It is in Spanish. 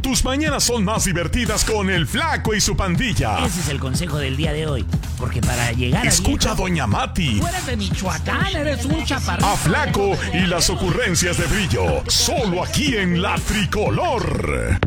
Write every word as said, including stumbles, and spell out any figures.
tus mañanas son más divertidas con el Flaco y su pandilla. Ese es el consejo del día de hoy. Porque para llegar a Escucha a Doña Mati. Tú eres de Michoacán, eres un chaparrito. A Flaco y las ocurrencias de Brillo. Solo aquí en La Tricolor.